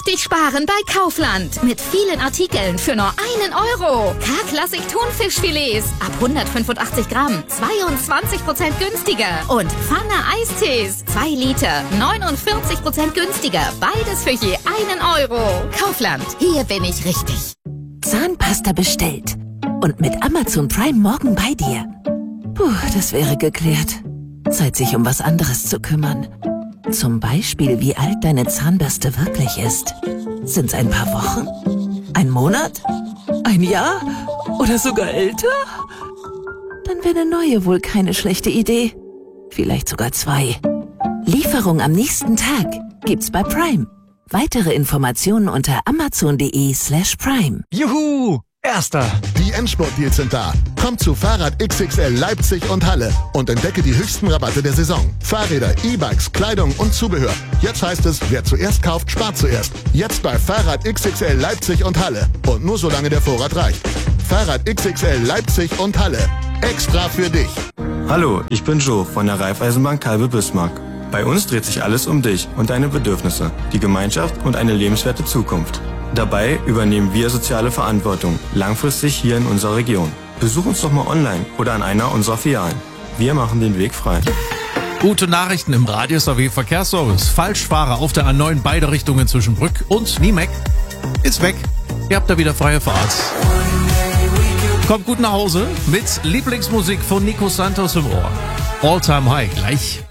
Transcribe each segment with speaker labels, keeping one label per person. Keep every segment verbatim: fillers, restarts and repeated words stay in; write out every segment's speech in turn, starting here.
Speaker 1: Richtig sparen bei Kaufland. Mit vielen Artikeln für nur einen Euro. K-Klassik Thunfischfilets ab hundertfünfundachtzig Gramm. zweiundzwanzig Prozent günstiger. Und Pfanne Eistees. zwei Liter. neunundvierzig Prozent günstiger. Beides für je einen Euro. Kaufland. Hier bin ich richtig.
Speaker 2: Zahnpasta bestellt. Und mit Amazon Prime morgen bei dir. Puh, das wäre geklärt. Zeit, sich um was anderes zu kümmern. Zum Beispiel, wie alt deine Zahnbürste wirklich ist. Sind's ein paar Wochen? Ein Monat? Ein Jahr? Oder sogar älter? Dann wäre eine neue wohl keine schlechte Idee. Vielleicht sogar zwei. Lieferung am nächsten Tag gibt's bei Prime. Weitere Informationen unter amazon.de slash prime.
Speaker 3: Juhu! Erster!
Speaker 4: Die Endspurt-Deals sind da. Komm zu Fahrrad X X L Leipzig und Halle und entdecke die höchsten Rabatte der Saison. Fahrräder, E-Bikes, Kleidung und Zubehör. Jetzt heißt es, wer zuerst kauft, spart zuerst. Jetzt bei Fahrrad X X L Leipzig und Halle. Und nur solange der Vorrat reicht. Fahrrad X X L Leipzig und Halle. Extra für dich.
Speaker 5: Hallo, ich bin Joe von der Raiffeisenbank Kalbe-Bismarck. Bei uns dreht sich alles um dich und deine Bedürfnisse, die Gemeinschaft und eine lebenswerte Zukunft. Dabei übernehmen wir soziale Verantwortung, langfristig hier in unserer Region. Besuch uns doch mal online oder an einer unserer Filialen. Wir machen den Weg frei.
Speaker 3: Gute Nachrichten im Radius A W Verkehrsservice. Falschfahrer auf der A neun beide Richtungen zwischen Brück und Niemeck ist weg. Ihr habt da wieder freie Fahrt. Kommt gut nach Hause mit Lieblingsmusik von Nico Santos im Ohr. All Time High gleich.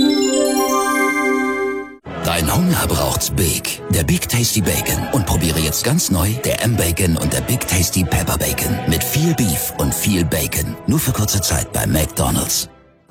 Speaker 6: Dein Hunger braucht's Big. Der Big Tasty Bacon. Und probiere jetzt ganz neu der M-Bacon und der Big Tasty Pepper Bacon. Mit viel Beef und viel Bacon. Nur für kurze Zeit bei McDonald's.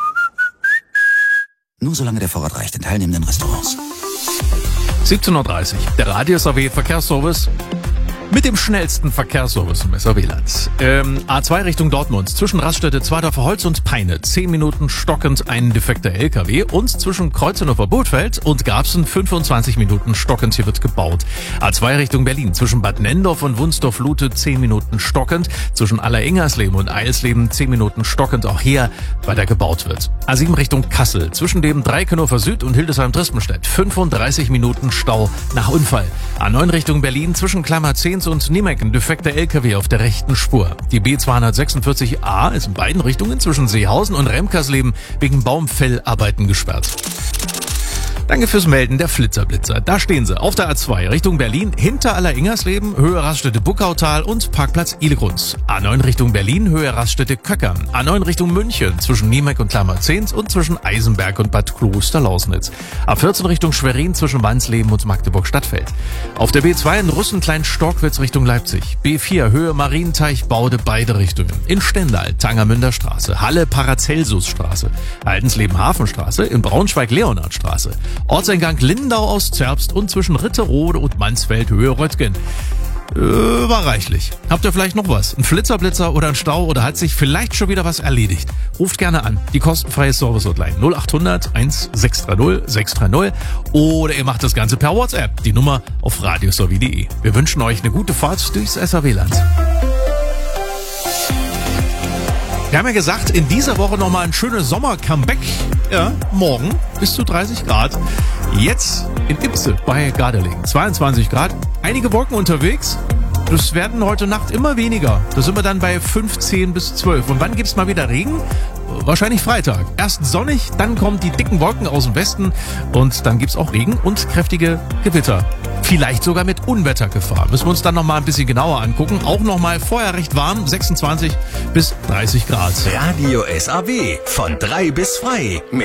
Speaker 6: Nur solange der Vorrat reicht in teilnehmenden Restaurants.
Speaker 3: siebzehn Uhr dreißig. Der Radius A W Verkehrsservice. Mit dem schnellsten Verkehrsservice im S A W-Land. Ähm, A zwei Richtung Dortmund. Zwischen Raststätte Zweidorfer Holz und Peine. zehn Minuten stockend ein defekter L K W. Und zwischen Kreuzenhofer Bootfeld und Garbsen fünfundzwanzig Minuten stockend. Hier wird gebaut. A zwei Richtung Berlin. Zwischen Bad Nendorf und Wunsdorf-Lute zehn Minuten stockend. Zwischen Allerengersleben und Eilsleben zehn Minuten stockend. Auch hier weiter gebaut wird. A sieben Richtung Kassel. Zwischen dem Dreikenhofer Süd und Hildesheim-Drispenstedt. fünfunddreißig Minuten Stau nach Unfall. A neun Richtung Berlin. Zwischen Klammer-Zehns und Niemeck ein defekter L K W auf der rechten Spur. Die B zweihundertsechsundvierzig A ist in beiden Richtungen zwischen Seehausen und Remkersleben wegen Baumfellarbeiten gesperrt. Danke fürs Melden der Flitzerblitzer. Da stehen sie auf der A zwei Richtung Berlin, hinter Allerengersleben, Höhe Raststätte Buckautal und Parkplatz Ihlegrund. A neun Richtung Berlin, Höhe Raststätte Köckern. A neun Richtung München, zwischen Niemeck und Klammer-Zehns und zwischen Eisenberg und Bad Kloster-Lausnitz. A vierzehn Richtung Schwerin, zwischen Wansleben und Magdeburg-Stadtfeld. Auf der B zwei in Russen-Klein-Storkwitz Richtung Leipzig. B vier, Höhe Marienteich, Baude, beide Richtungen. In Stendal, Tangermünder Straße. Halle, Paracelsusstraße. Altensleben-Hafenstraße, in Braunschweig-Leonhardstraße. Ortseingang Lindau aus Zerbst und zwischen Ritterode und Mansfeld Höhe Röttgen. Äh, war reichlich. Habt ihr vielleicht noch was? Ein Flitzerblitzer oder ein Stau oder hat sich vielleicht schon wieder was erledigt? Ruft gerne an. Die kostenfreie Service-Hotline null acht hundert eins sechs drei null sechs drei null oder ihr macht das Ganze per WhatsApp. Die Nummer auf radiosrv punkt de. Wir wünschen euch eine gute Fahrt durchs S A W-Land. Wir haben ja gesagt, in dieser Woche nochmal ein schönes Sommer-Comeback. Ja, morgen bis zu dreißig Grad. Jetzt in Ibse bei Gardelegen. zweiundzwanzig Grad. Einige Wolken unterwegs. Das werden heute Nacht immer weniger. Da sind wir dann bei fünfzehn bis zwölf. Und wann gibt's mal wieder Regen? Wahrscheinlich Freitag. Erst sonnig, dann kommen die dicken Wolken aus dem Westen und dann gibt's auch Regen und kräftige Gewitter. Vielleicht sogar mit Unwettergefahr. Müssen wir uns dann nochmal ein bisschen genauer angucken. Auch nochmal vorher recht warm, sechsundzwanzig bis dreißig Grad.
Speaker 7: Radio S A W von drei bis frei.